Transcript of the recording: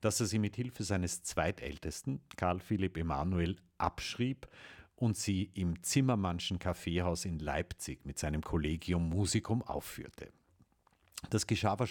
dass er sie mit Hilfe seines Zweitältesten, Karl Philipp Emanuel, abschrieb und sie im Zimmermannschen Kaffeehaus in Leipzig mit seinem Collegium Musicum aufführte. Das geschah wahrscheinlich